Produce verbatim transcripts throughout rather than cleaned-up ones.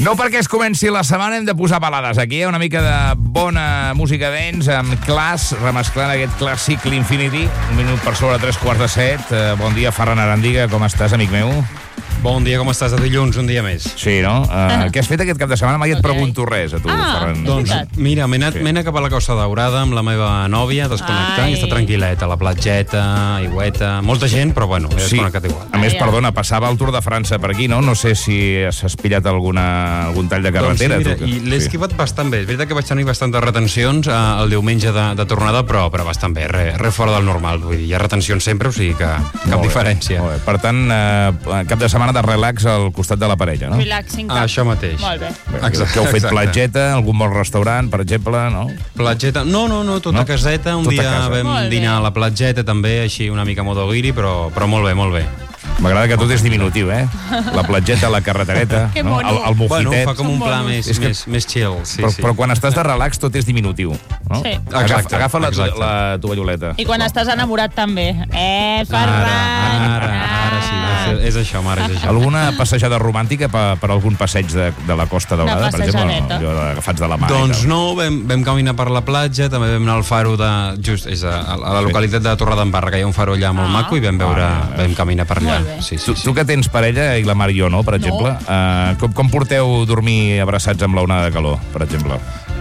No perquè es comenci la setmana hem de posar balades. Aquí hi ha una mica de bona música dance amb Class, remesclant aquest clàssic l'Infinity. Un minut per sobre tres quarts de set. Uh, bon dia, Ferran Arandiga. Com estàs, amic meu? Bon dia, com estàs? De dilluns, un dia més. Sí, no? Uh, què has fet aquest cap de setmana? Mai et Okay. pregunto res, a tu, Ah, Ferran. Doncs mira, m'he anat, Sí. m'he anat cap a la Costa Daurada amb la meva nòvia, desconnectar, Ai. i està tranquil·leta, a la platgeta, aigüeta, molta gent, però bueno, he Sí. desconnectat igual. A més, Ai, perdona, passava el Tour de França per aquí, no? No sé si has pillat alguna, algun tall de carretera. Doncs sí, tu, mira, que- i l'he sí. esquivat bastant bé. És veritat que vaig tenir bastantes retencions eh, el diumenge de, de tornada, però, però bastant bé, res, res fora del normal. Vull dir, hi ha retencions sempre, o sigui que cap Molt bé, diferència. molt bé. Per tant, eh, cap de setmana de relax al costat de la parella, no? Relaxing Ah, cap. això mateix. Molt bé. Bé, Exacte, que heu fet exacte. platgeta, algun bon restaurant, per exemple, no? Platgeta, no, no, no, tota No? caseta, un Tota dia casa. vam Molt bé. dinar a la platgeta també, així una mica modoguiri, però, però molt bé, molt bé. M'agrada que tot és diminutiu, eh? La platgeta, la carretereta, Que no? mono. el, el Bueno, mojitet. fa com un Són pla monos. més, És que- més, més chill, sí, però, sí. però quan estàs de relax tot és diminutiu, no? Sí. Agafa, Exacte, agafa la, exacte. la tovalloleta. I quan no? estàs enamorat també. Eh, Ferran! Ara, ara, ara sí, és, és això, mare, és això. Alguna passejada romàntica per, per algun passeig de, de la Costa Daurada, Una per exemple? passejadeta. No? Allò agafats de la mà. i Doncs tal. no, vam, vam caminar per la platja, també vam anar al faro de... Just, és a, a la localitat de Torredembarra, que hi ha un faro allà molt Ah. maco, i vam veure, Ah, vam caminar per allà. Molt bé. Sí, sí, Tu, sí. tu que tens parella, i la Mar i jo no, per exemple, uh, com, com porteu dormir abraçats amb l'onada de calor, per exemple?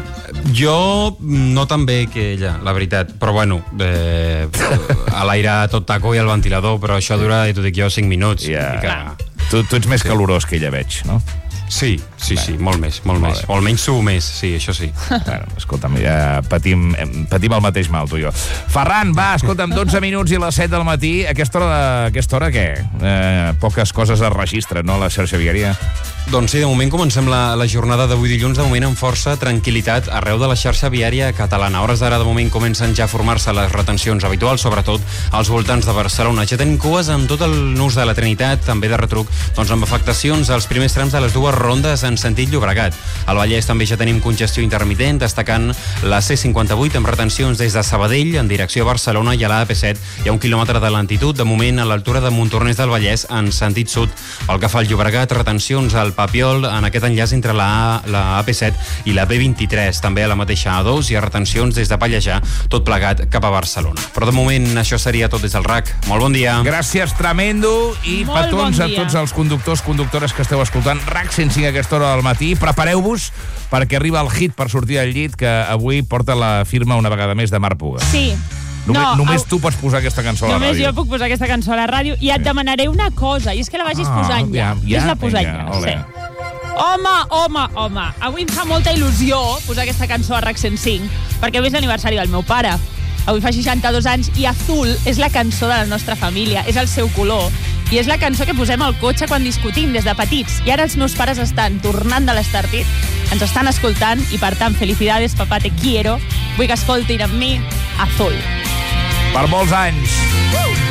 Jo no tan bé que ella, la veritat, però bueno, eh, a l'aire tot taco i al ventilador, però això dura, i t'ho dic jo, cinc minuts. Ja. I que... Tu, tu ets més calorós que ella, veig, no? Sí, sí, sí, molt més, molt, Molt més. bé. O almenys suo més, sí, això sí. Bueno, escolta'm, ja patim, em, patim el mateix mal, tu i jo. Ferran, va, escolta'm, dotze minuts i les set del matí. A aquesta hora, de, aquesta hora què? Eh, poques coses es registren, no?, a la xarxa viària. Doncs sí, de moment comencem la, la jornada d'avui dilluns, de moment amb força tranquil·litat arreu de la xarxa viària catalana. A hores d'ara, de moment, comencen ja a formar-se les retencions habituals, sobretot als voltants de Barcelona. Ja tenim cues amb tot el nus de la Trinitat, també de retruc, doncs amb afectacions als primers trams de les dues rondes en sentit Llobregat. Al Vallès també ja tenim congestió intermitent, destacant la C cinquanta-vuit amb retencions des de Sabadell en direcció a Barcelona, i a la A P set hi ha un quilòmetre de lentitud, de moment a l'altura de Montornès del Vallès en sentit sud. Pel que fa al Llobregat, retencions al Papiol en aquest enllaç entre la, A, la A P set i la B vint-i-tres. També a la mateixa A dos hi ha retencions des de Pallejà, tot plegat cap a Barcelona. Però de moment això seria tot des del R A C. Molt bon dia. Gràcies, tremendo, i Molt petons bon a dia. tots els conductors, conductores que esteu escoltant R A C cent cinc a aquesta hora del matí. Prepareu-vos perquè arriba el hit per sortir del llit, que avui porta la firma una vegada més de Marc Puga. Sí. Només, No, només au- tu pots posar aquesta cançó a la Només ràdio. jo puc posar aquesta cançó a la ràdio i et demanaré una cosa, i és que la vagis Ah, posant ja. ja, ja, Vés-la posant vinga, ja. ole. Sí. Home, home, home, avui em fa molta il·lusió posar aquesta cançó a R A C cent cinc, perquè avui és l'aniversari del meu pare. Avui fa seixanta-dos anys i Azul és la cançó de la nostra família, és el seu color. I és la cançó que posem al cotxe quan discutim des de petits. I ara els meus pares estan tornant de l'Estartit, ens estan escoltant i, per tant, felicidades, papá, te quiero. Vull que escoltin amb mi Azul. Per molts anys. Uh!